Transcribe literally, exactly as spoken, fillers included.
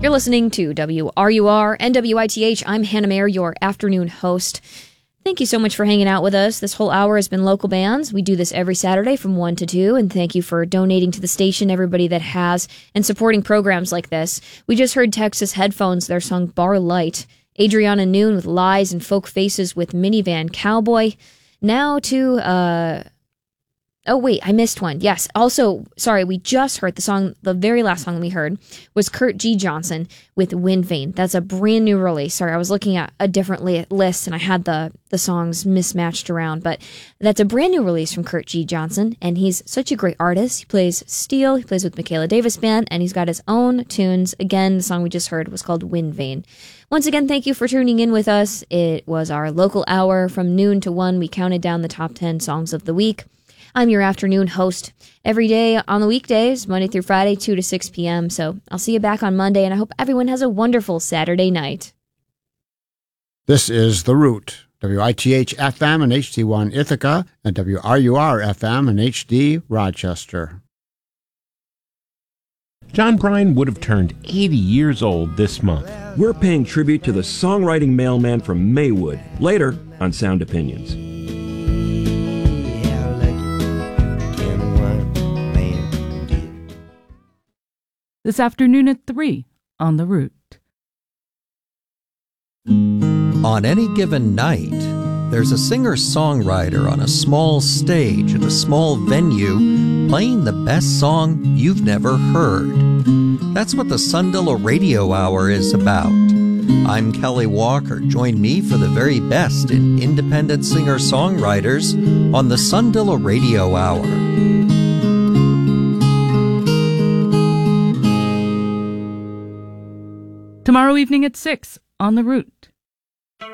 You're listening to W R U R and W I T H. I'm Hannah Mayer, your afternoon host. Thank you so much for hanging out with us. This whole hour has been local bands. We do this every Saturday from one to two, and thank you for donating to the station, everybody that has, and supporting programs like this. We just heard Texas Headphones, their song Bar Light. Adriana Noon with Lies and Folk Faces with Minivan Cowboy. Now to, uh... Oh, wait, I missed one. Yes. Also, sorry, we just heard the song, the very last song we heard was Kurt G. Johnson with Wind Vane. That's a brand new release. Sorry, I was looking at a different li- list and I had the, the songs mismatched around, but that's a brand new release from Kurt G. Johnson, and he's such a great artist. He plays steel, he plays with Michaela Davis Band, and he's got his own tunes. Again, the song we just heard was called Wind Vane. Once again, thank you for tuning in with us. It was our local hour from noon to one. We counted down the top ten songs of the week. I'm your afternoon host every day on the weekdays, Monday through Friday, two to six p.m. So I'll see you back on Monday, and I hope everyone has a wonderful Saturday night. This is The Root, W I T H F M and H D one Ithaca, and W R U R F M and H D Rochester. John Prine would have turned eighty years old this month. We're paying tribute to the songwriting mailman from Maywood, later on Sound Opinions. This afternoon at three on The Root. On any given night, there's a singer-songwriter on a small stage at a small venue playing the best song you've never heard. That's what the Sundilla Radio Hour is about. I'm Kelly Walker. Join me for the very best in independent singer-songwriters on the Sundilla Radio Hour. Tomorrow evening at six on The Root.